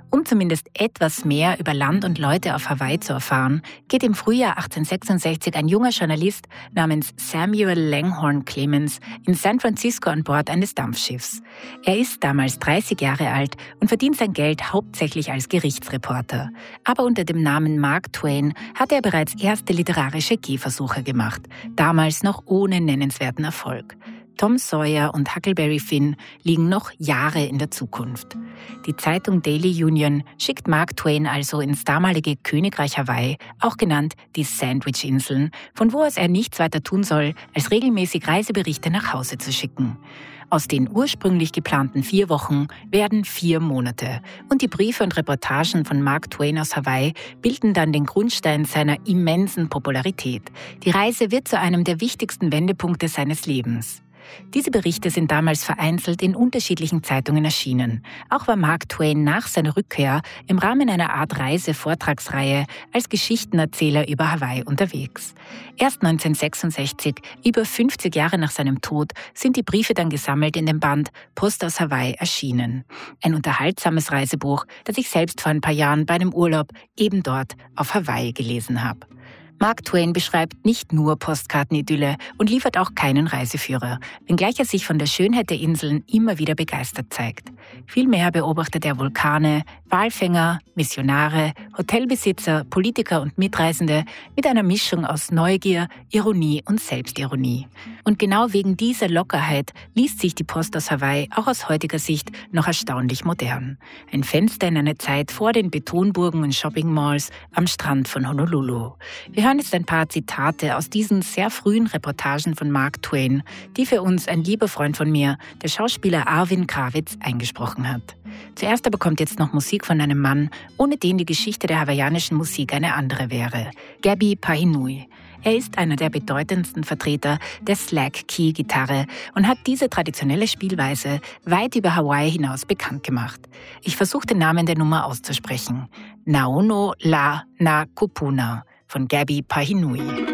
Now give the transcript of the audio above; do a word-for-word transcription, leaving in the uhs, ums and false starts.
Um zumindest etwas mehr über Land und Leute auf Hawaii zu erfahren, geht im Frühjahr achtzehnhundertsechsundsechzig ein junger Journalist namens Samuel Langhorne Clemens in San Francisco an Bord eines Dampfschiffs. Er ist damals dreißig Jahre alt und verdient sein Geld hauptsächlich als Gerichtsreporter. Aber unter dem Namen Mark Twain hat er bereits erste literarische Gehversuche gemacht, damals noch ohne nennenswerten Erfolg. Tom Sawyer und Huckleberry Finn liegen noch Jahre in der Zukunft. Die Zeitung Daily Union schickt Mark Twain also ins damalige Königreich Hawaii, auch genannt die Sandwich-Inseln, von wo aus er nichts weiter tun soll, als regelmäßig Reiseberichte nach Hause zu schicken. Aus den ursprünglich geplanten vier Wochen werden vier Monate. Und die Briefe und Reportagen von Mark Twain aus Hawaii bilden dann den Grundstein seiner immensen Popularität. Die Reise wird zu einem der wichtigsten Wendepunkte seines Lebens. Diese Berichte sind damals vereinzelt in unterschiedlichen Zeitungen erschienen. Auch war Mark Twain nach seiner Rückkehr im Rahmen einer Art Reise-Vortragsreihe als Geschichtenerzähler über Hawaii unterwegs. Erst neunzehnhundertsechsundsechzig, über fünfzig Jahre nach seinem Tod, sind die Briefe dann gesammelt in dem Band Post aus Hawaii erschienen. Ein unterhaltsames Reisebuch, das ich selbst vor ein paar Jahren bei einem Urlaub eben dort auf Hawaii gelesen habe. Mark Twain beschreibt nicht nur Postkartenidylle und liefert auch keinen Reiseführer, wenngleich er sich von der Schönheit der Inseln immer wieder begeistert zeigt. Vielmehr beobachtet er Vulkane, Walfänger, Missionare, Hotelbesitzer, Politiker und Mitreisende mit einer Mischung aus Neugier, Ironie und Selbstironie. Und genau wegen dieser Lockerheit liest sich die Post aus Hawaii auch aus heutiger Sicht noch erstaunlich modern. Ein Fenster in eine Zeit vor den Betonburgen und Shoppingmalls am Strand von Honolulu. Wir hören jetzt ein paar Zitate aus diesen sehr frühen Reportagen von Mark Twain, die für uns ein lieber Freund von mir, der Schauspieler Arvin Kravitz, eingesprochen hat. Zuerst aber kommt jetzt noch Musik von einem Mann, ohne den die Geschichte der hawaiianischen Musik eine andere wäre. Gaby Pahinui. Er ist einer der bedeutendsten Vertreter der Slack-Key-Gitarre und hat diese traditionelle Spielweise weit über Hawaii hinaus bekannt gemacht. Ich versuche den Namen der Nummer auszusprechen. Naono La Na Kupuna von Gaby Pahinui.